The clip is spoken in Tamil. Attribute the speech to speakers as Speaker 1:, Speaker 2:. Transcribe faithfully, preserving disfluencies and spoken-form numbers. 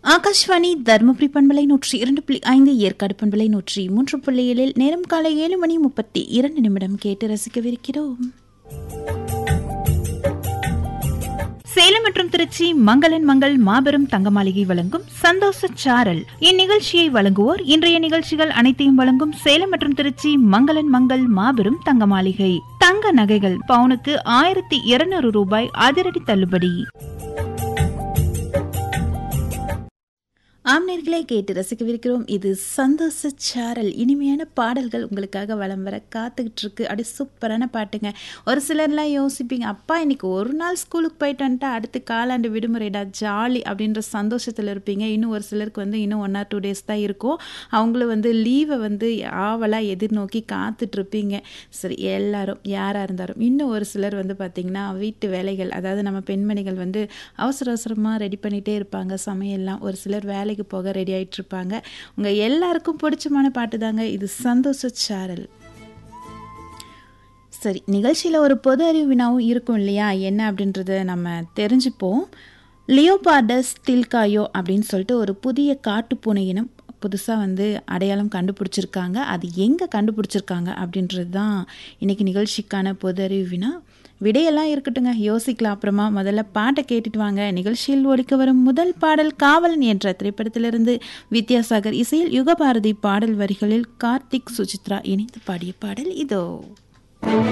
Speaker 1: ஆகாஷ்வாணி தர்மபுரி பண்பலை நூற்றி இரண்டு புள்ளி ஐந்து ஏற்காடு பண்பலை நூற்றி மூன்று புள்ளி ஏழில் நேரம் காலை ஏழு மணி முப்பத்தி இரண்டு நிமிடம் கேட்டு ரசிக்கவிருக்கிறோம். சேலம் மற்றும் திருச்சி மங்களன் மங்கள் மாபெரும் தங்க மாளிகை வழங்கும் சந்தோஷ சாரல். இந்நிகழ்ச்சியை வழங்குவோர் இன்றைய நிகழ்ச்சிகள் அனைத்தையும் வழங்கும் சேலம் மற்றும் திருச்சி மங்களன் மங்கள் மாபெரும் தங்க மாளிகை. தங்க நகைகள் பவுனுக்கு ஆயிரத்தி இருநூறு ரூபாய் அதிரடி தள்ளுபடி. ஆம்நேர்களை கேட்டு ரசிக்கவிருக்கிறோம். இது சந்தோஷ சாரல். இனிமையான பாடல்கள் உங்களுக்காக வலம் வர காத்துக்கிட்டு இருக்கு. அப்படி சூப்பரான பாட்டுங்க. ஒரு சிலர்லாம் யோசிப்பீங்க, அப்பா இன்னைக்கு ஒரு நாள் ஸ்கூலுக்கு போயிட்டு வந்துட்டா அடுத்து காலாண்டு விடுமுறைடா ஜாலி அப்படின்ற சந்தோஷத்தில் இருப்பீங்க. இன்னும் ஒரு சிலருக்கு வந்து இன்னும் ஒன் ஆர் டூ டேஸ் தான் இருக்கும். அவங்களும் வந்து லீவை வந்து ஆவலாக எதிர்நோக்கி காத்துட்ருப்பீங்க. சரி, எல்லாரும் யாராக இருந்தாலும். இன்னும் ஒரு சிலர் வந்து பார்த்திங்கன்னா வீட்டு வேலைகள், அதாவது நம்ம பெண்மணிகள் வந்து அவசர அவசரமாக ரெடி பண்ணிகிட்டே இருப்பாங்க சமையல்லாம். ஒரு சிலர் வேலைக்கு போக ரெடி ஆயிட்டு இருப்பாங்க. உங்க எல்லாருக்கும் பிடிச்சமான பாட்டு தாங்க இது சந்தோஷ சாரல். சரி, நிகழ்ச்சியில் ஒரு பொது அறிவு வினாவும் இருக்கும் இல்லையா, என்ன அப்படின்றத நம்ம தெரிஞ்சுப்போம். லியோபார்டஸ் டில்காயோ அப்படின்னு சொல்லிட்டு ஒரு புதிய காட்டுப்பூனை இனம் புதுசாக வந்து அடையாளம் கண்டுபிடிச்சிருக்காங்க. அது எங்கே கண்டுபிடிச்சிருக்காங்க அப்படின்றது தான் இன்றைக்கி நிகழ்ச்சிக்கான பொது அறிவு வினா. விடையெல்லாம் இருக்கட்டுங்க, யோசிக்கலாம் அப்புறமா. முதல்ல பாட்டை கேட்டுட்டு வாங்க. நிகழ்ச்சியில் ஒலிக்க வரும் முதல் பாடல் காவலன் என்ற திரைப்படத்திலிருந்து வித்யாசாகர் இசையில் யுகபாரதி பாடல் வரிகளில் கார்த்திக் சுசித்ரா இணைந்து பாடிய பாடல் இதோ.